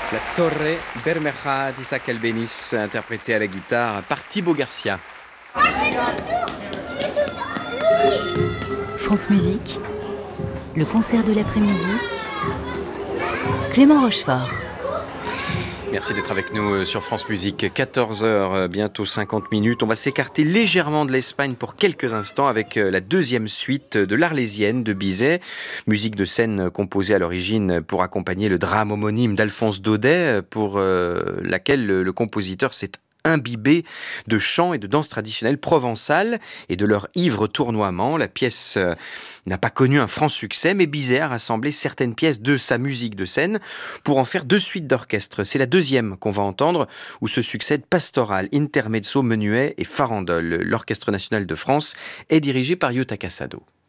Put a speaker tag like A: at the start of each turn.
A: La Torre Bermeja d'Isaac Albéniz, interprétée à la guitare par Thibaut Garcia.
B: France Musique, le concert de l'après-midi, Clément Rochefort.
A: Merci d'être avec nous sur France Musique. 14h, bientôt 50 minutes. On va s'écarter légèrement de l'Espagne pour quelques instants avec la deuxième suite de l'Arlésienne de Bizet. Musique de scène composée à l'origine pour accompagner le drame homonyme d'Alphonse Daudet, pour laquelle le compositeur s'est imbibé de chants et de danses traditionnelles provençales et de leur ivre tournoiement. La pièce n'a pas connu un franc succès, mais Bizet a rassemblé certaines pièces de sa musique de scène pour en faire deux suites d'orchestre. C'est la deuxième qu'on va entendre, où se succèdent Pastoral, Intermezzo, Menuet et Farandole. L'Orchestre national de France est dirigé par Yuta Casado.